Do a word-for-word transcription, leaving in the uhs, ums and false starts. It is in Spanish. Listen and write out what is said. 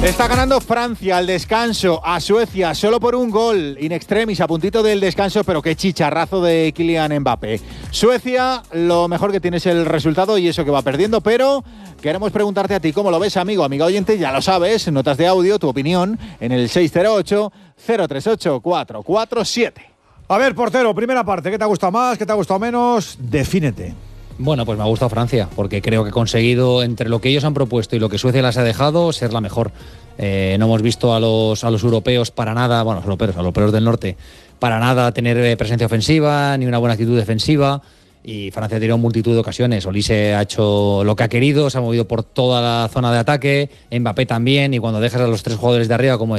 Está ganando Francia al descanso a Suecia solo por un gol, in extremis, a puntito del descanso, pero qué chicharrazo de Kylian Mbappé. Suecia, lo mejor que tiene es el resultado y eso que va perdiendo, pero queremos preguntarte a ti cómo lo ves, amigo, amiga oyente, ya lo sabes, notas de audio, tu opinión en el seis cero ocho, cero tres ocho, cuatro cuatro siete. A ver, portero, primera parte, ¿qué te ha gustado más, qué te ha gustado menos? Defínete. Bueno, pues me ha gustado Francia, porque creo que ha conseguido, entre lo que ellos han propuesto y lo que Suecia les ha dejado, ser la mejor. Eh, no hemos visto a los, a los europeos para nada, bueno, a los europeos, a los europeos del norte, para nada tener presencia ofensiva, ni una buena actitud defensiva, y Francia ha tenido multitud de ocasiones. Olise ha hecho lo que ha querido, se ha movido por toda la zona de ataque, Mbappé también, y cuando dejas a los tres jugadores de arriba, como